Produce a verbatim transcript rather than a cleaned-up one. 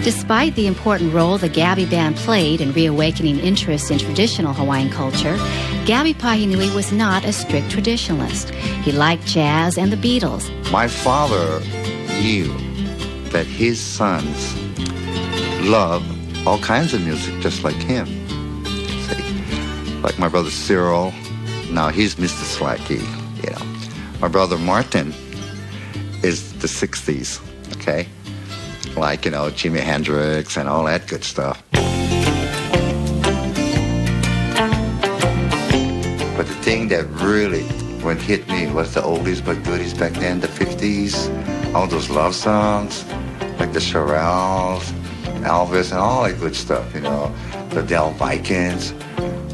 Despite the important role the Gabby Band played in reawakening interest in traditional Hawaiian culture, Gabby Pahinui was not a strict traditionalist. He liked jazz and the Beatles. My father knew that his sons love all kinds of music just like him. See, like my brother Cyril, now he's Mister Slacky, you know. My brother Martin is the sixties, okay? Like, you know, Jimi Hendrix and all that good stuff. But the thing that really would hit me was the oldies but goodies back then, the fifties, all those love songs, like the Shirelles, Elvis, and all that good stuff, you know, the Del Vikings.